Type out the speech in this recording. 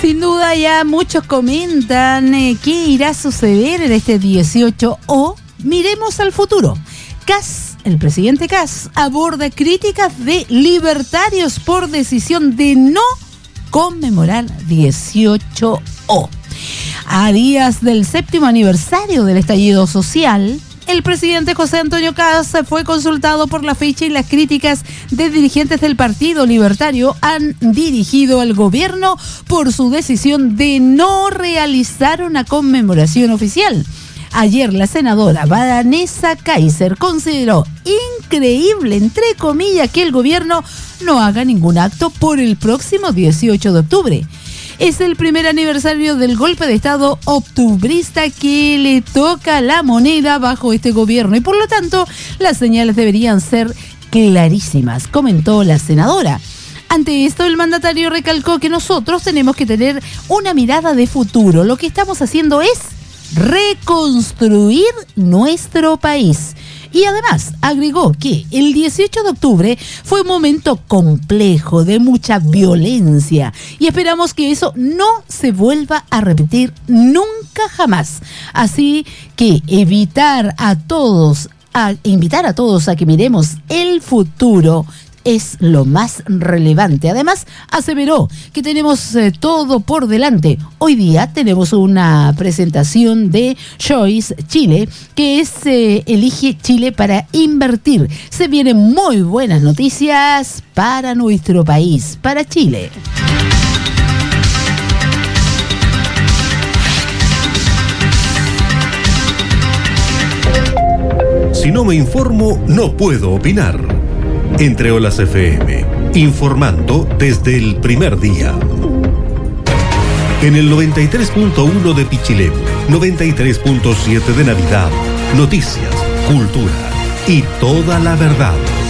Sin duda ya muchos comentan qué irá a suceder en este 18 o miremos al futuro. El presidente Kast aborda críticas de libertarios por decisión de no conmemorar 18O. A días del 7º aniversario del estallido social, el presidente José Antonio Kast fue consultado por la fecha y las críticas de dirigentes del Partido Libertario han dirigido al gobierno por su decisión de no realizar una conmemoración oficial. Ayer la senadora Vanessa Kaiser consideró increíble, entre comillas, que el gobierno no haga ningún acto por el próximo 18 de octubre. Es el primer aniversario del golpe de Estado octubrista que le toca la moneda bajo este gobierno y por lo tanto las señales deberían ser clarísimas, comentó la senadora. Ante esto, el mandatario recalcó que nosotros tenemos que tener una mirada de futuro. Lo que estamos haciendo es reconstruir nuestro país. Y además agregó que el 18 de octubre fue un momento complejo, de mucha violencia, y esperamos que eso no se vuelva a repetir nunca jamás. Así que invitar a todos a que miremos el futuro es lo más relevante. Además, aseveró que tenemos todo por delante. Hoy día tenemos una presentación de Choice Chile, que es Elige Chile para invertir. Se vienen muy buenas noticias para nuestro país, para Chile. Si no me informo, no puedo opinar. Entre Olas FM, informando desde el primer día. En el 93.1 de Pichilemu, 93.7 de Navidad, noticias, cultura y toda la verdad.